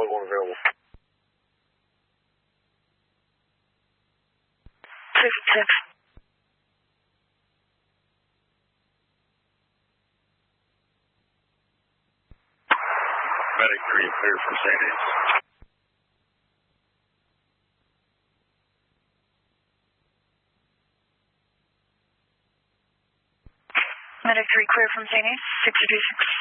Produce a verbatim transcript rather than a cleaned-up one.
Dog one available. Clear for tip. Medic three clear from Saint A's. Medic three clear from Saint A's, six two six.